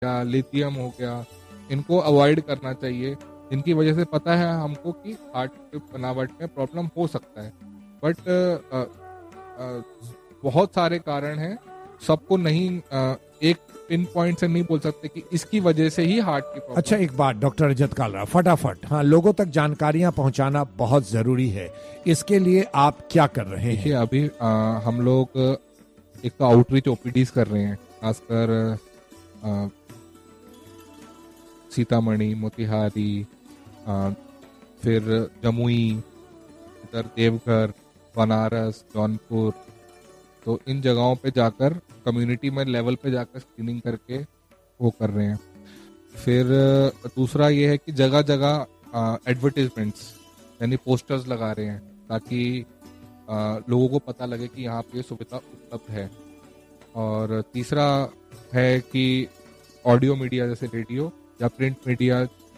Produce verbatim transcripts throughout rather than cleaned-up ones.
या लिथियम हो गया, इनको अवॉइड करना चाहिए, जिनकी वजह से पता है हमको कि हार्ट की बनावट में प्रॉब्लम हो सकता है। बट बहुत सारे कारण हैं, सबको नहीं आ, एक पिन पॉइंट से नहीं बोल सकते कि इसकी वजह से ही हार्ट की प्रॉब्लम। अच्छा, एक बात डॉक्टर रजत कालरा, फटाफट, हाँ, लोगों तक जानकारियां पहुंचाना बहुत जरूरी है, इसके लिए आप क्या कर रहे हैं? देखिए, अभी आ, हम लोग एक तो आउटरीच ओपीडीज कर रहे हैं, खासकर आ, सीतामढ़ी, मोतिहारी, आ, फिर जमुई, इधर देवघर, बनारस, जौनपुर, तो इन जगहों पे जाकर कम्युनिटी में लेवल पे जाकर स्क्रीनिंग करके वो कर रहे हैं। फिर दूसरा ये है कि जगह जगह एडवर्टीजमेंट्स यानी पोस्टर्स लगा रहे हैं, ताकि आ, लोगों को पता लगे कि यहाँ पे सुविधा उपलब्ध है। और तीसरा है कि ऑडियो मीडिया जैसे रेडियो या प्रिंट मीडिया,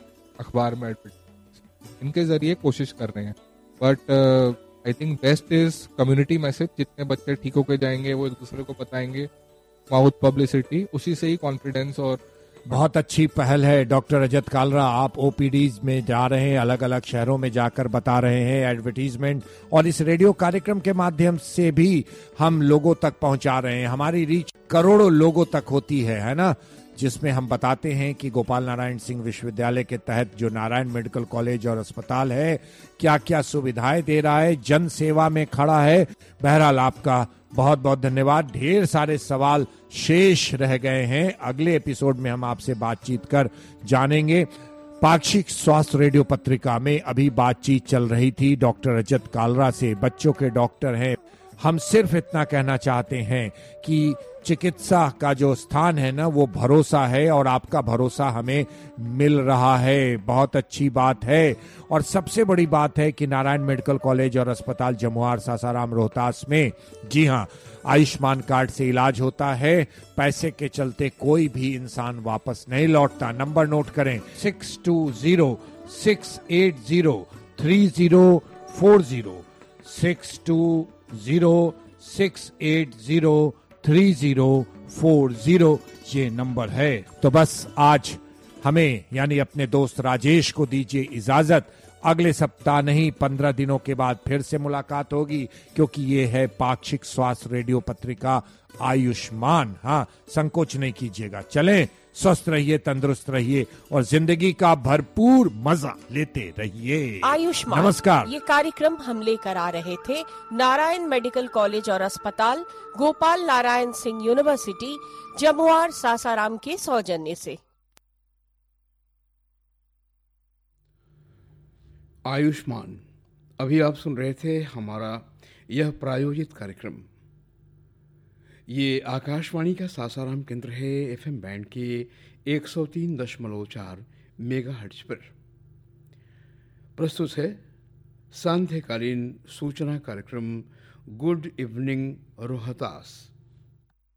अखबार में एडवर्टीज, इनके जरिए कोशिश कर रहे हैं। But I think best is community message. जितने बच्चे ठीक होके जाएंगे वो एक दूसरे को बताएंगे, माउथ पब्लिसिटी, उसी से ही कॉन्फिडेंस। और बहुत अच्छी पहल है डॉक्टर रजत कालरा, आप ओपीडीज में जा रहे हैं, अलग अलग शहरों में जाकर बता रहे हैं एडवर्टीजमेंट, और इस रेडियो कार्यक्रम के माध्यम से भी हम लोगों तक पहुंचा रहे हैं। हमारी रीच करोड़ों लोगों तक होती है है ना, जिसमें हम बताते हैं कि गोपाल नारायण सिंह विश्वविद्यालय के तहत जो नारायण मेडिकल कॉलेज और अस्पताल है क्या क्या सुविधाएं दे रहा है, जन सेवा में खड़ा है। बहरहाल आपका बहुत बहुत धन्यवाद। ढेर सारे सवाल शेष रह गए हैं, अगले एपिसोड में हम आपसे बातचीत कर जानेंगे। पाक्षिक स्वास्थ्य रेडियो पत्रिका में अभी बातचीत चल रही थी डॉक्टर रजत कालरा से, बच्चों के डॉक्टर हैं। हम सिर्फ इतना कहना चाहते हैं कि चिकित्सा का जो स्थान है ना, वो भरोसा है, और आपका भरोसा हमें मिल रहा है, बहुत अच्छी बात है। और सबसे बड़ी बात है कि नारायण मेडिकल कॉलेज और अस्पताल जमुआर सासाराम रोहतास में, जी हाँ, आयुष्मान कार्ड से इलाज होता है, पैसे के चलते कोई भी इंसान वापस नहीं लौटता। नंबर नोट करें, six to zero six eight zero three zero four zero, six to zero six eight zero three zero four zero, ये नंबर है। तो बस आज हमें यानी अपने दोस्त राजेश को दीजिए इजाजत। अगले सप्ताह नहीं, पंद्रह दिनों के बाद फिर से मुलाकात होगी, क्योंकि ये है पाक्षिक स्वास्थ्य रेडियो पत्रिका आयुष्मान। हाँ, संकोच नहीं कीजिएगा। चलें, स्वस्थ रहिए, तंदुरुस्त रहिए और जिंदगी का भरपूर मजा लेते रहिए। आयुष्मान, नमस्कार। ये कार्यक्रम हम लेकर आ रहे थे नारायण मेडिकल कॉलेज और अस्पताल, गोपाल नारायण सिंह यूनिवर्सिटी, जमुआर सासाराम के सौजन्य से। आयुष्मान, अभी आप सुन रहे थे हमारा यह प्रायोजित कार्यक्रम। ये आकाशवाणी का सासाराम केंद्र है, एफएम बैंड के एक सौ तीन दशमलव चार मेगाहर्ट्ज पर। प्रस्तुत है सांध्यकालीन सूचना कार्यक्रम गुड इवनिंग रोहतास।